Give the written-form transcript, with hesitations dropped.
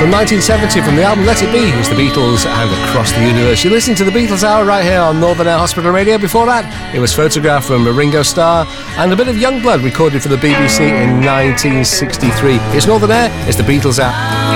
From 1970, from the album Let It Be, it was the Beatles and Across the Universe. You're listening to the Beatles Hour right here on Northern Air Hospital Radio. Before that, it was Photograph from Ringo Starr and a bit of Youngblood recorded for the BBC in 1963. It's Northern Air, it's the Beatles Hour.